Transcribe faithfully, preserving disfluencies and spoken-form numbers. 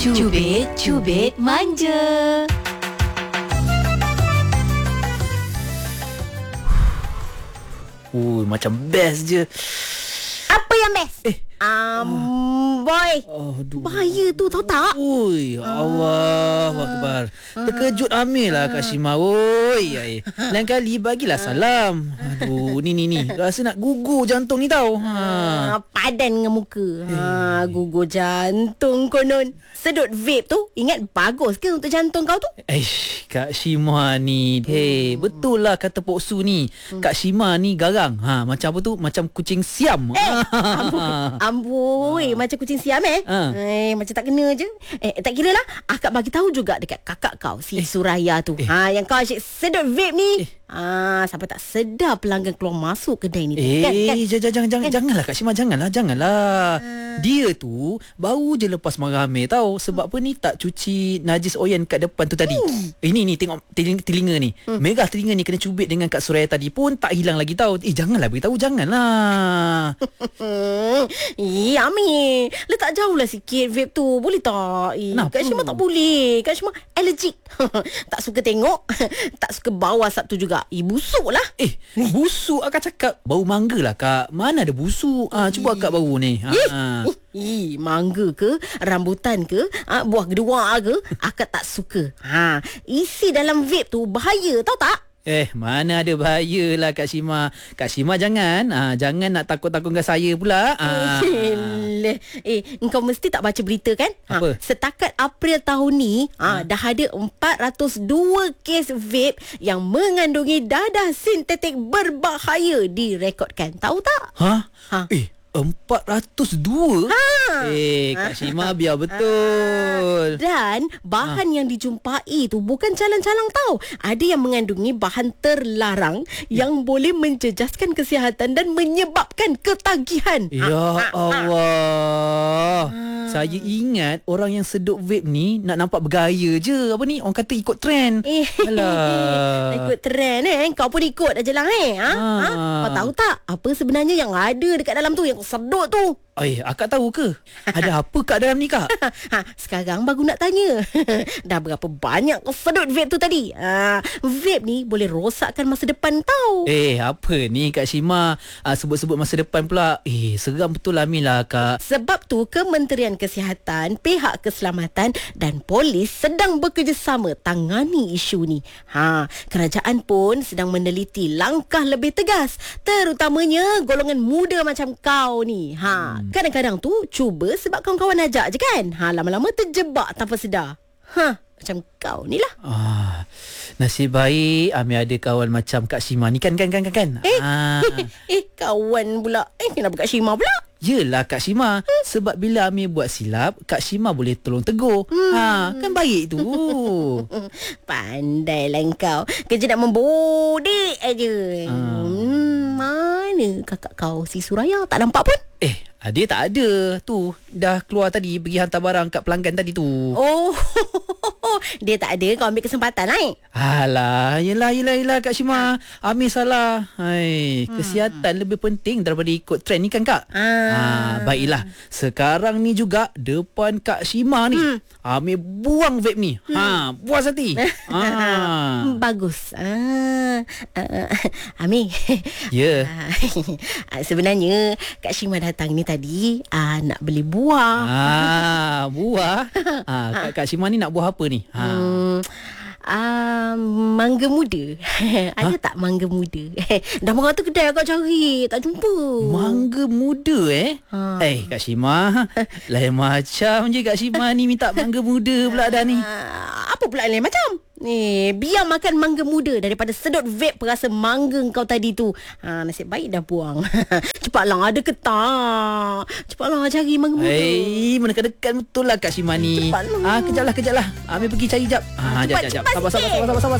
Cubit, cubit, manja. Ui, macam best je. Apa yang best? Eh. Um, boy. Aduh. Bahaya tu, tahu tak? Ui, Allahu Akbar. Terkejut Amir lah Kak Shima. Oi, ai. Lain kali bagilah salam. Aduh, ni ni ni. Rasa nak gugur jantung ni tau. Ha. Ha, padan dengan muka. Ha, gugur jantung konon. Sedut vape tu, ingat bagus ke untuk jantung kau tu? Eish, Kak Shima ni. Hey, betul lah kata Pok Su ni. Kak Shima ni garang. Ha, macam apa tu? Macam kucing siam. Eh, amboi, amboi macam kucing siam eh. Ha. Eh, macam tak kena je. Eh, tak kira lah. Akak bagi tahu juga dekat kakak kau, si eh. Suraya tu. Eh. Ha, yang kau asyik sedut vape ni. Eh. Ah, sampai tak sedar pelanggan keluar masuk kedai ni. Eh, kan, kan? jangan jangan jangan kan? janganlah Kak Shima, janganlah, janganlah. Uh. Dia tu baru je lepas marah Amir tau. Sebab apa ni tak cuci najis oyen kat depan tu tadi. Hmm. Eh, ni ni tengok telinga, telinga ni. Hmm. Merah telinga ni kena cubit dengan Kak Suraya tadi pun tak hilang lagi tau. Eh, janganlah beritahu, janganlah. Eh, Amir, letak jauh lah sikit vape tu. Boleh tak? Eh, Kak Shima tak boleh. Kak Shima allergic. Tak suka tengok. Tak suka bau asap tu juga. Eh, busuk lah. Eh, busuk akak cakap. Bau mangga lah Kak. Mana ada busuk? Ah, cuba akak bau ni. Ha. Eh, eh, mangga ke? Rambutan ke? Ah, buah kedua ke? Akak tak suka. Ha, isi dalam vape tu bahaya, tahu tak? Eh, mana ada bahaya lah Kak Shima. Kak Shima jangan. Ah, jangan nak takut-takutkan saya pula. Ah. Eh, eh, engkau mesti tak baca berita kan? Apa? Ha, setakat April tahun ni, ha, dah ada empat ratus dua kes vape yang mengandungi dadah sintetik berbahaya direkodkan. Tahu tak? Ha? Ha. Eh, empat ratus dua? Ha. Eh, Kak Shima biar betul. Dan bahan ha. yang dijumpai tu bukan calang-calang tau. Ada yang mengandungi bahan terlarang ya. yang boleh menjejaskan kesihatan dan menyebabkan ketagihan. Ya ha. Allah. Ha. Saya ingat orang yang sedut vape ni nak nampak bergaya je. Apa ni? Orang kata ikut trend. Eh, alah. ikut trend eh. Kau pun ikut aja lah eh. Ha? Ha. Ha? Kau tahu tak apa sebenarnya yang ada dekat dalam tu, yang kau sedut tu? Eh, akak tahu ke? Ada apa kat dalam ni Kak? Ha, sekarang baru nak tanya. Dah berapa banyak kau sedut vape tu tadi? Ha, vape ni boleh rosakkan masa depan tau. Eh, apa ni Kak Shima? Ah, sebut-sebut masa depan pula. Eh, seram betul lah Mila Kak. Sebab tu Kementerian Kesihatan, pihak keselamatan dan polis sedang bekerjasama tangani isu ni. Ha, kerajaan pun sedang meneliti langkah lebih tegas, terutamanya golongan muda macam kau ni. Ha, hmm. kadang-kadang tu cuba sebab kawan-kawan ajak je kan. Ha, lama-lama terjebak tanpa sedar. Ha, macam kau ni lah. Ah, nasib baik Amir ada kawan macam Kak Shima ni kan kan kan kan. kan? Eh, ah. eh, kawan pula. Eh, kenapa Kak Shima pula? Yelah Kak Shima, hmm. sebab bila Amir buat silap, Kak Shima boleh tolong tegur. Hmm. Ha, kan baik tu. Pandailah kau. Kerja nak membodek aja. Ah. Hmm, mana kakak kau si Suraya? Tak nampak pun. Eh, dia tak ada. Tu, dah keluar tadi pergi hantar barang kat pelanggan tadi tu. Oh, dia tak ada. Kau ambil kesempatan lah eh? Alah, yelah, yelah, yelah Kak Shima. Amir salah. Hai, hmm. kesihatan lebih penting daripada ikut trend ni kan Kak? Ah. Ha, baiklah. Sekarang ni juga depan Kak Shima ni, hmm. Amir buang vape ni. Hmm. Ha, puas hati. ha. Bagus. Ah. Uh, Amir. Ya. Yeah. Sebenarnya Kak Shima datang ni tadi uh, nak beli buah. Ah, buah. Ah, Kak, Kak Shima ni nak buah apa ni? Ha. Hmm. Uh, mangga muda. Ada ha? tak mangga muda? Dah beratus kedai kau cari, tak jumpa. Mangga muda eh? Ha. Eh, Kak Shima, lain macam je Kak Shima ni minta mangga muda pula dah ni. Uh, apa pula lain macam? Ni, biar makan mangga muda daripada sedut vape perasa mangga kau tadi tu. Ha, nasib baik dah buang. Cepatlah, ada ke tak? Cepatlah cari mangga muda. Eh, menekan-dekan betul lah Kak Shima ni. Cepatlah. Ah, kejaplah, kejaplah. Ambil pergi cari jap. Ah, cepat, jap, jap, jap. cepat Sabar, sabar, sabar, sabar, sabar.